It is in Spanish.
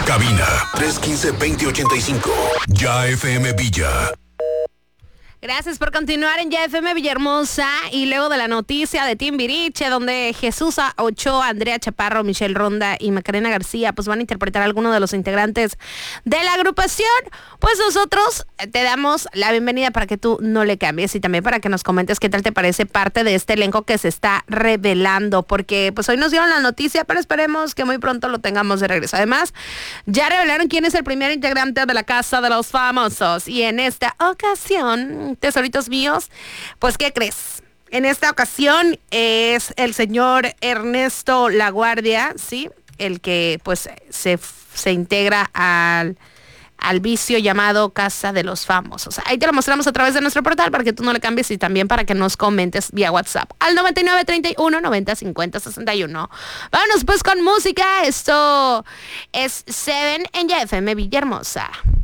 Cabina 315-2085. Ya FM Villa. Gracias por continuar en Ya FM Villahermosa. Y luego de la noticia de Timbiriche, donde Jesús Ochoa, Andrea Chaparro, Michelle Ronda y Macarena García pues van a interpretar a algunos de los integrantes de la agrupación, pues nosotros te damos la bienvenida para que tú no le cambies y también para que nos comentes qué tal te parece parte de este elenco que se está revelando, porque pues hoy nos dieron la noticia, pero esperemos que muy pronto lo tengamos de regreso. Además, ya revelaron quién es el primer integrante de la Casa de los Famosos y en esta ocasión, tesoritos míos, pues ¿qué crees? En esta ocasión es el señor Ernesto Laguardia, ¿sí? El que pues se integra al vicio llamado Casa de los Famosos. Ahí te lo mostramos a través de nuestro portal para que tú no le cambies y también para que nos comentes vía WhatsApp al 9931 90 50 61. Vámonos pues con música. Esto es Seven en Ya FM Villahermosa.